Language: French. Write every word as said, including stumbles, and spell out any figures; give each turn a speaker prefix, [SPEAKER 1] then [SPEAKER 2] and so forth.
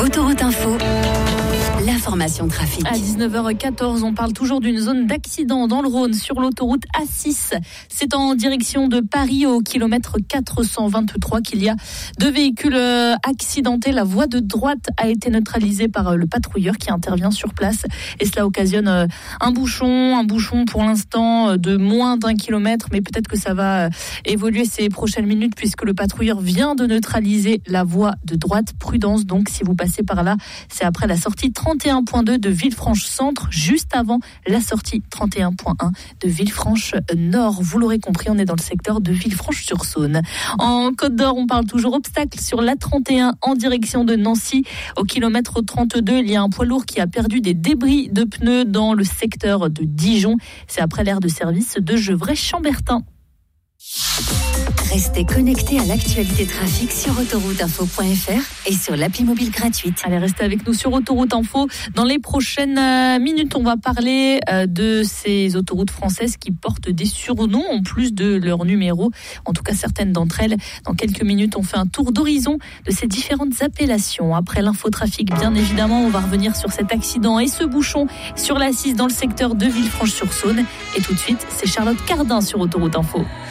[SPEAKER 1] Autoroute Info, l'information trafic.
[SPEAKER 2] À dix-neuf heures quatorze, on parle toujours d'une zone d'accident dans le Rhône sur l'autoroute A six. C'est en direction de Paris au kilomètre quatre cent vingt-trois qu'il y a deux véhicules accidentés. La voie de droite a été neutralisée par le patrouilleur qui intervient sur place et cela occasionne un bouchon, un bouchon pour l'instant de moins d'un kilomètre, mais peut-être que ça va évoluer ces prochaines minutes puisque le patrouilleur vient de neutraliser la voie de droite. Prudence donc si vous passez par là, c'est après la sortie trente et un point deux de Villefranche-Centre, juste avant la sortie trente et un point un de Villefranche-Nord. Vous l'aurez compris, on est dans le secteur de Villefranche-sur-Saône. En Côte d'Or, on parle toujours obstacle sur l'A trente et un en direction de Nancy. Au kilomètre trente-deux, il y a un poids lourd qui a perdu des débris de pneus dans le secteur de Dijon. C'est après l'aire de service de Gevrey-Chambertin.
[SPEAKER 1] Restez connectés à l'actualité trafic sur autoroute info point f r et sur l'appli mobile gratuite.
[SPEAKER 2] Allez, restez avec nous sur Autoroute Info. Dans les prochaines minutes, on va parler de ces autoroutes françaises qui portent des surnoms en plus de leur numéro. En tout cas, certaines d'entre elles. Dans quelques minutes, on fait un tour d'horizon de ces différentes appellations. Après l'infotrafic, bien évidemment, on va revenir sur cet accident et ce bouchon sur l'A six dans le secteur de Villefranche-sur-Saône. Et tout de suite, c'est Charlotte Cardin sur Autoroute Info.